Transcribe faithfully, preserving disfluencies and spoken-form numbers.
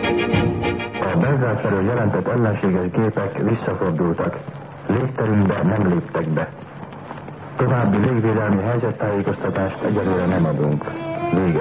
A Belgrád felől jelentett ellenséges gépek visszafordultak. Légterünkbe nem léptek be. További légvédelmi helyzettájékoztatást egyelőre nem adunk. Vége.